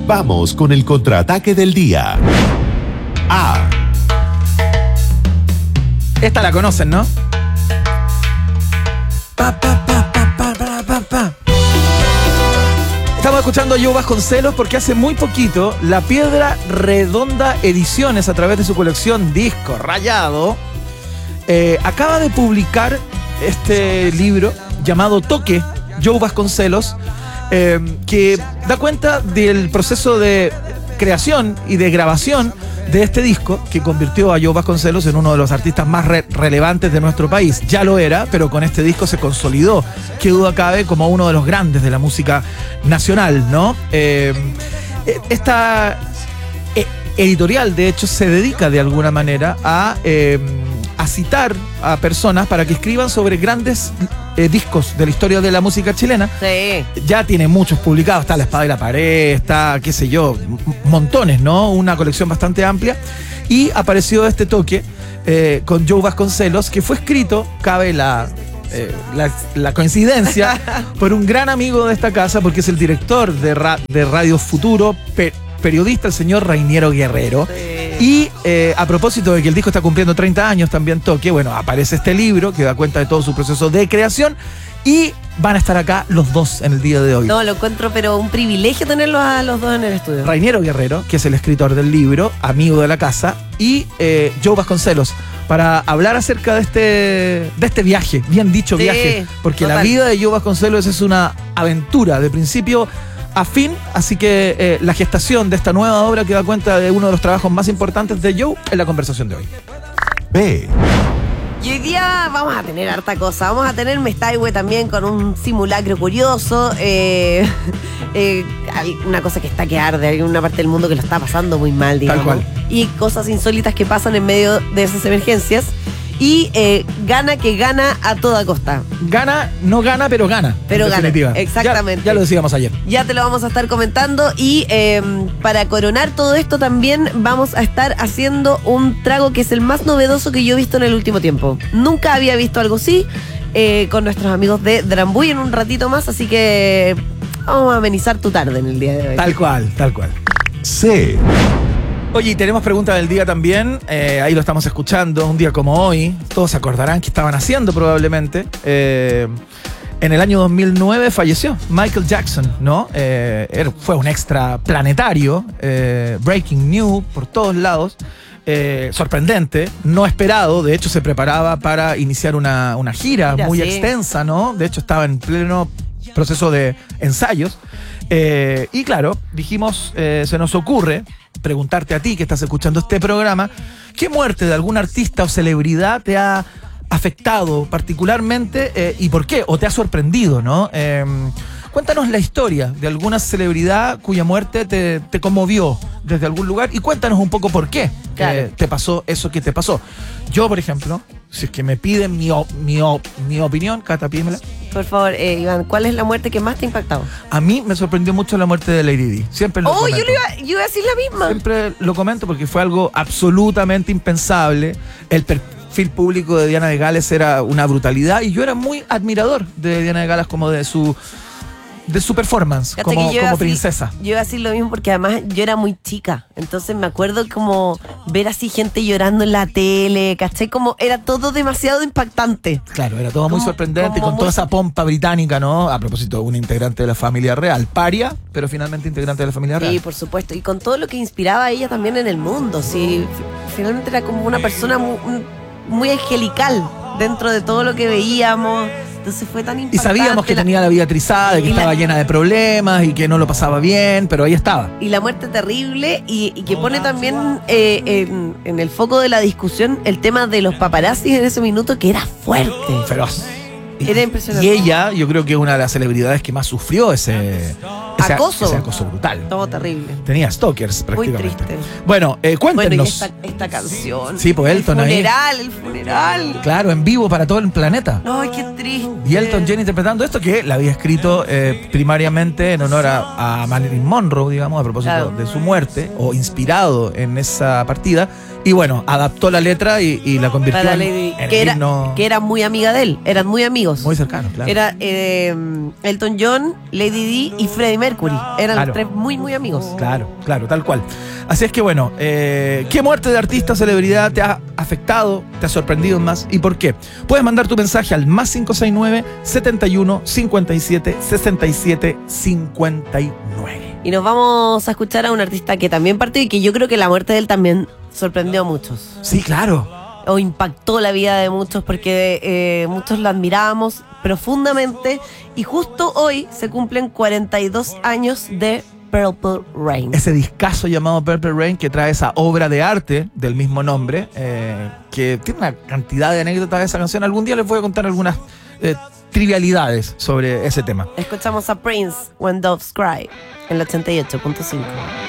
Vamos con el contraataque del día. Esta la conocen, ¿no? Estamos escuchando a Joe Vasconcelos porque hace muy poquito La Piedra Redonda Ediciones, a través de su colección Disco Rayado, acaba de publicar este libro llamado Toque, Joe Vasconcelos, que da cuenta del proceso de creación y de grabación de este disco, que convirtió a Joe Vasconcelos en uno de los artistas más relevantes de nuestro país. Ya lo era, pero con este disco se consolidó, qué duda cabe, como uno de los grandes de la música nacional, ¿no? Esta editorial, de hecho, se dedica de alguna manera a citar a personas para que escriban sobre grandes discos de la historia de la música chilena. Sí. Ya tiene muchos publicados, está La Espada y la Pared, está, qué sé yo, montones, ¿no? Una colección bastante amplia. Y apareció este Toque con Joe Vasconcelos, que fue escrito, cabe la coincidencia, por un gran amigo de esta casa, porque es el director de Radio Futuro, periodista, el señor Rainiero Guerrero. Sí. Y a propósito de que el disco está cumpliendo 30 años, también Toque, bueno, aparece este libro que da cuenta de todo su proceso de creación, y van a estar acá los dos en el día de hoy. No, lo encuentro, pero un privilegio tenerlos a los dos en el estudio. Rainiero Guerrero, que es el escritor del libro, amigo de la casa, y Joe Vasconcelos, para hablar acerca de este viaje, bien dicho, sí, viaje, porque total. La vida de Joe Vasconcelos es una aventura de principio a fin, así que la gestación de esta nueva obra que da cuenta de uno de los trabajos más importantes de Joe en la conversación de hoy. Y hoy día vamos a tener harta cosa. Vamos a tener Mestahue también con un simulacro curioso. Una cosa que está que arde. Hay una parte del mundo que lo está pasando muy mal, digamos. Tal cual. Y cosas insólitas que pasan en medio de esas emergencias. Y gana que gana a toda costa. Gana, no gana, pero gana. Pero gana, definitiva. exactamente. Ya lo decíamos ayer. Ya te lo vamos a estar comentando. Y para coronar todo esto también vamos a estar haciendo un trago que es el más novedoso que yo he visto en el último tiempo. Nunca había visto algo así, con nuestros amigos de Drambuie en un ratito más. Así que vamos a amenizar tu tarde en el día de hoy. Tal cual. Oye, y tenemos pregunta del día también, ahí lo estamos escuchando, un día como hoy, todos se acordarán qué estaban haciendo probablemente. En el año 2009 falleció Michael Jackson, ¿no? Fue un extra planetario, breaking news por todos lados, sorprendente, no esperado, de hecho se preparaba para iniciar una gira muy extensa, ¿no? De hecho estaba en pleno proceso de ensayos. Y claro, dijimos, se nos ocurre preguntarte a ti que estás escuchando este programa, ¿qué muerte de algún artista o celebridad te ha afectado particularmente y por qué? ¿O te ha sorprendido, no? Cuéntanos la historia de alguna celebridad cuya muerte te conmovió desde algún lugar y cuéntanos un poco por qué te pasó eso que te pasó. Yo, por ejemplo, si es que me piden mi opinión, Cata, pídemela. Por favor, Iván, ¿cuál es la muerte que más te ha impactado? A mí me sorprendió mucho la muerte de Lady Di. Siempre lo comento. Yo iba a decir la misma. Siempre lo comento porque fue algo absolutamente impensable. El perfil público de Diana de Gales era una brutalidad y yo era muy admirador de Diana de Gales, como de su performance como princesa. Yo iba a decir lo mismo porque además yo era muy chica, entonces me acuerdo como ver así gente llorando en la tele, ¿cachai? Como era todo demasiado impactante. Claro, era todo muy sorprendente, con toda esa pompa británica, ¿no? A propósito, un integrante de la familia real, paria, pero finalmente integrante de la familia real. Sí, por supuesto, y con todo lo que inspiraba a ella también en el mundo, sí, finalmente era como una persona muy angelical dentro de todo lo que veíamos. Entonces fue tan impactante. Y sabíamos que tenía la vida trizada, que estaba llena de problemas y que no lo pasaba bien, pero ahí estaba. Y la muerte terrible y que pone también en el foco de la discusión el tema de los paparazzis en ese minuto, que era fuerte. Feroz. Era impresionante. Y ella, yo creo que es una de las celebridades que más sufrió ese acoso brutal. Todo terrible. Tenía stalkers prácticamente. Muy triste. Bueno, cuéntenos. Bueno, y esta canción. Sí, pues Elton ahí. El funeral. Claro, en vivo para todo el planeta. Ay, qué triste. Y Elton John interpretando esto, que la había escrito primariamente en honor a Marilyn Monroe, digamos, a propósito de su muerte, o inspirado en esa partida. Y bueno, adaptó la letra y la convirtió en himno. Que era muy amiga de él, eran muy amigos. Muy cercanos, claro. Era Elton John, Lady Di y Freddie Mercury. Mercury. Eran Claro. los tres muy, muy amigos. Claro, claro, tal cual. Así es que bueno, ¿qué muerte de artista o celebridad te ha afectado, te ha sorprendido más y por qué? Puedes mandar tu mensaje al más 569 71 57 67 59. Y nos vamos a escuchar a un artista que también partió y que yo creo que la muerte de él también sorprendió a muchos. Sí, claro. O impactó la vida de muchos porque muchos lo admirábamos profundamente. Y justo hoy se cumplen 42 años de Purple Rain. Ese discazo llamado Purple Rain que trae esa obra de arte del mismo nombre, que tiene una cantidad de anécdotas de esa canción. Algún día les voy a contar algunas trivialidades sobre ese tema. Escuchamos a Prince, When Doves Cry, en el 88.5.